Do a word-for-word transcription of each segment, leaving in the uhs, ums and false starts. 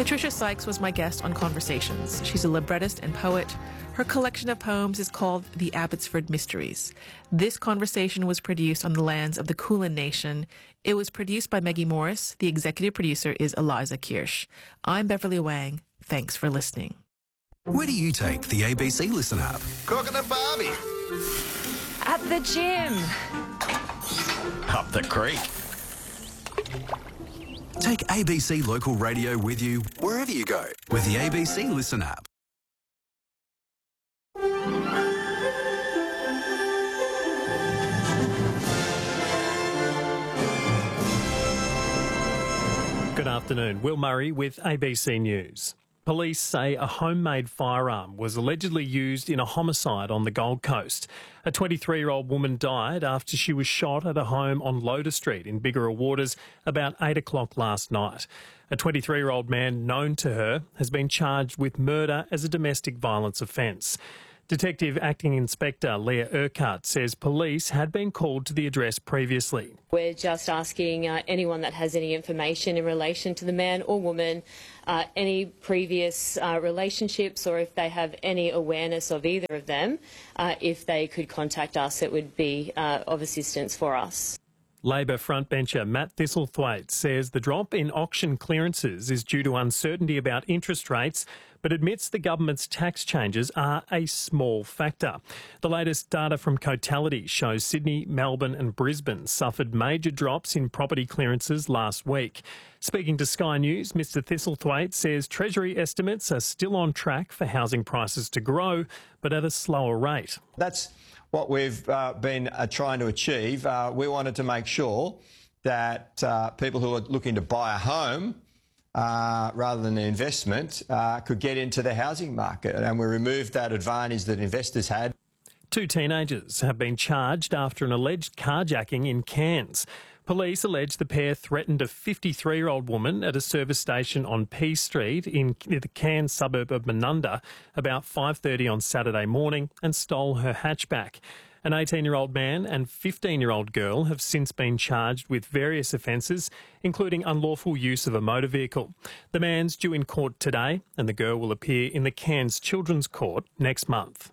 Patricia Sykes was my guest on Conversations. She's a librettist and poet. Her collection of poems is called The Abbotsford Mysteries. This conversation was produced on the lands of the Kulin Nation. It was produced by Maggie Morris. The executive producer is Eliza Kirsch. I'm Beverly Wang. Thanks for listening. Where do you take the A B C Listen app? Cooking a barbie. At the gym. Up the creek. Take A B C Local Radio with you wherever you go with the A B C Listen app. Good afternoon. Will Murray with A B C News. Police say a homemade firearm was allegedly used in a homicide on the Gold Coast. A twenty-three-year-old woman died after she was shot at a home on Loder Street in Biggerra Waters about eight o'clock last night. A twenty-three-year-old man known to her has been charged with murder as a domestic violence offence. Detective Acting Inspector Leah Urquhart says police had been called to the address previously. We're just asking uh, anyone that has any information in relation to the man or woman, uh, any previous uh, relationships, or if they have any awareness of either of them, uh, if they could contact us, it would be uh, of assistance for us. Labor frontbencher Matt Thistlethwaite says the drop in auction clearances is due to uncertainty about interest rates, but admits the government's tax changes are a small factor. The latest data from Cotality shows Sydney, Melbourne and Brisbane suffered major drops in property clearances last week. Speaking to Sky News, Mr Thistlethwaite says Treasury estimates are still on track for housing prices to grow, but at a slower rate. That's what we've uh, been uh, trying to achieve. Uh, we wanted to make sure that uh, people who are looking to buy a home uh, rather than an investment uh, could get into the housing market, and we removed that advantage that investors had. Two teenagers have been charged after an alleged carjacking in Cairns. Police allege the pair threatened a fifty-three-year-old woman at a service station on P Street in the Cairns suburb of Menunda about five thirty on Saturday morning and stole her hatchback. An eighteen-year-old man and fifteen-year-old girl have since been charged with various offences, including unlawful use of a motor vehicle. The man's due in court today and the girl will appear in the Cairns Children's Court next month.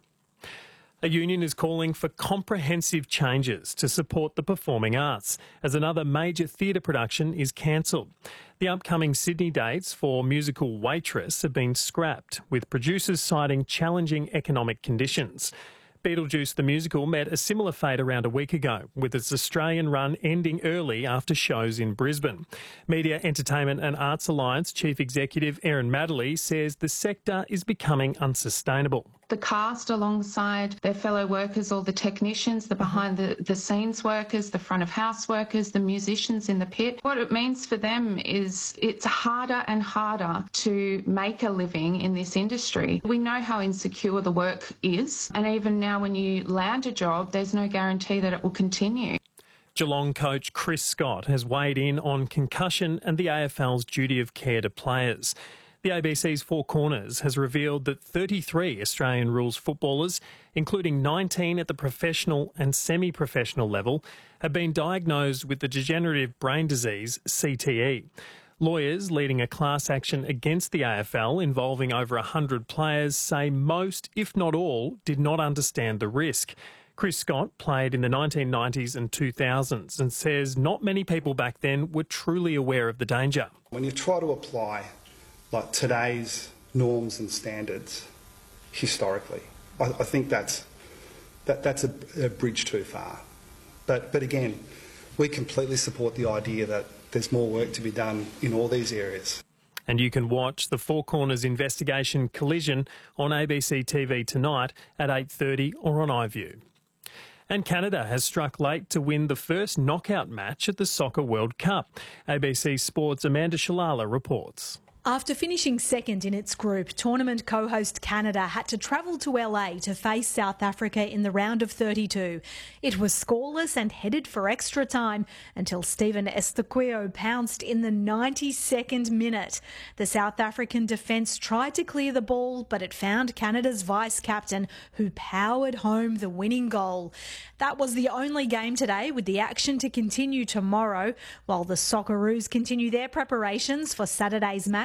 A union is calling for comprehensive changes to support the performing arts as another major theatre production is cancelled. The upcoming Sydney dates for musical Waitress have been scrapped, with producers citing challenging economic conditions. Beetlejuice the musical met a similar fate around a week ago, with its Australian run ending early after shows in Brisbane. Media, Entertainment and Arts Alliance Chief Executive Erin Madley says the sector is becoming unsustainable. The cast alongside their fellow workers, all the technicians, the behind the, the scenes workers, the front of house workers, the musicians in the pit. What it means for them is it's harder and harder to make a living in this industry. We know how insecure the work is, and even now when you land a job, there's no guarantee that it will continue. Geelong coach Chris Scott has weighed in on concussion and the A F L's duty of care to players. The A B C's Four Corners has revealed that thirty-three Australian rules footballers, including nineteen at the professional and semi-professional level, have been diagnosed with the degenerative brain disease C T E. Lawyers leading a class action against the A F L involving over one hundred players say most, if not all, did not understand the risk. Chris Scott played in the nineteen nineties and two thousands and says not many people back then were truly aware of the danger. When you try to apply like today's norms and standards historically, I, I think that's that, that's a, a bridge too far. But but again, we completely support the idea that there's more work to be done in all these areas. And you can watch the Four Corners investigation Collision on A B C T V tonight at eight thirty or on iView. And Canada has struck late to win the first knockout match at the Soccer World Cup. A B C Sports' Amanda Shalala reports. After finishing second in its group, tournament co-host Canada had to travel to L A to face South Africa in the round of thirty-two. It was scoreless and headed for extra time until Stephen Estaquio pounced in the ninety-second minute. The South African defence tried to clear the ball, but it found Canada's vice-captain, who powered home the winning goal. That was the only game today, with the action to continue tomorrow, while the Socceroos continue their preparations for Saturday's match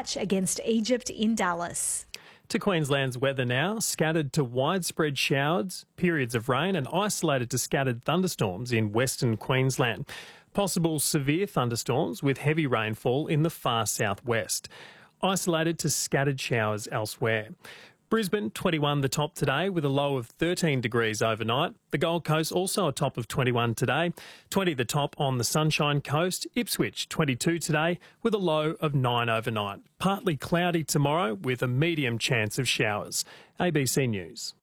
match against Egypt in Dallas. To Queensland's weather now, scattered to widespread showers, periods of rain and isolated to scattered thunderstorms in Western Queensland. Possible severe thunderstorms with heavy rainfall in the far southwest. Isolated to scattered showers elsewhere. Brisbane, twenty-one the top today with a low of thirteen degrees overnight. The Gold Coast also a top of twenty-one today. twenty the top on the Sunshine Coast. Ipswich, twenty-two today with a low of nine overnight. Partly cloudy tomorrow with a medium chance of showers. A B C News.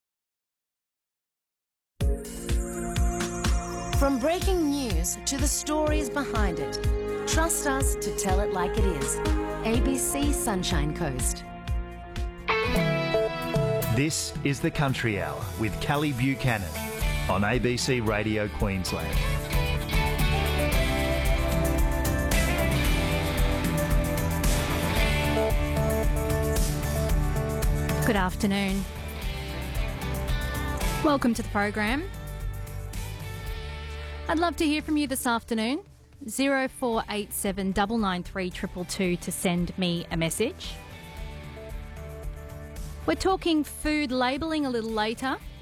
From breaking news to the stories behind it, trust us to tell it like it is. A B C Sunshine Coast. This is the Country Hour with Callie Buchanan on A B C Radio Queensland. Good afternoon. Welcome to the program. I'd love to hear from you this afternoon. zero four eight seven nine nine three two two two to send me a message. We're talking food labelling a little later.